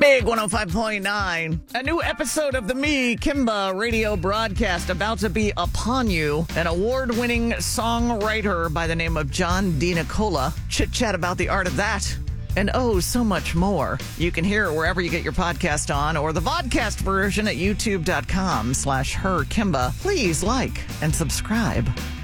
Big 105.9. A new episode of the Me, Kimba radio broadcast about to be upon you. An award-winning songwriter by the name of John DiNicola. Chit-chat about the art of that. And oh, so much more. You can hear it wherever you get your podcast on or the vodcast version at youtube.com/herkimba. Please like and subscribe.